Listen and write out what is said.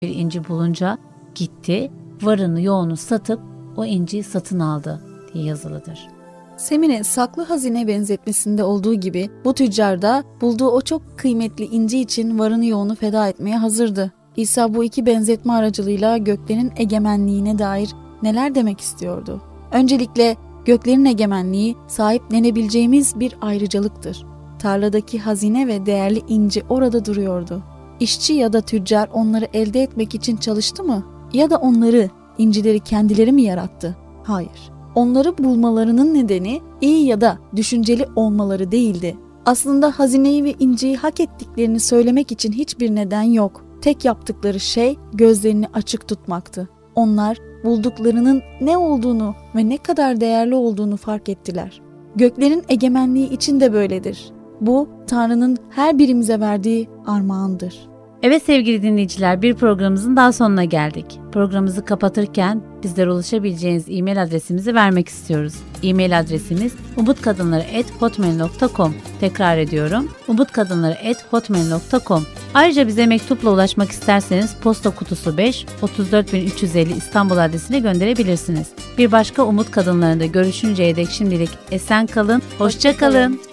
bir inci bulunca gitti, varını yoğunu satıp o inciyi satın aldı diye yazılıdır. Semine saklı hazine benzetmesinde olduğu gibi bu tüccar da bulduğu o çok kıymetli inci için varını yoğunu feda etmeye hazırdı. İsa bu iki benzetme aracılığıyla göklerin egemenliğine dair neler demek istiyordu? Öncelikle göklerin egemenliği sahiplenebileceğimiz bir ayrıcalıktır. Tarladaki hazine ve değerli inci orada duruyordu. İşçi ya da tüccar onları elde etmek için çalıştı mı? Ya da onları, incileri kendileri mi yarattı? Hayır. Onları bulmalarının nedeni iyi ya da düşünceli olmaları değildi. Aslında hazineyi ve inciyi hak ettiklerini söylemek için hiçbir neden yok. Tek yaptıkları şey gözlerini açık tutmaktı. Onlar bulduklarının ne olduğunu ve ne kadar değerli olduğunu fark ettiler. Göklerin egemenliği için de böyledir. Bu Tanrı'nın her birimize verdiği armağandır. Evet sevgili dinleyiciler, bir programımızın daha sonuna geldik. Programımızı kapatırken bizlere ulaşabileceğiniz e-mail adresimizi vermek istiyoruz. E-mail adresimiz umutkadınları@hotmail.com. Tekrar ediyorum, umutkadınları@hotmail.com. Ayrıca bize mektupla ulaşmak isterseniz posta kutusu 5 34350 İstanbul adresine gönderebilirsiniz. Bir başka Umut Kadınları'nda görüşünceye dek şimdilik esen kalın, hoşça kalın.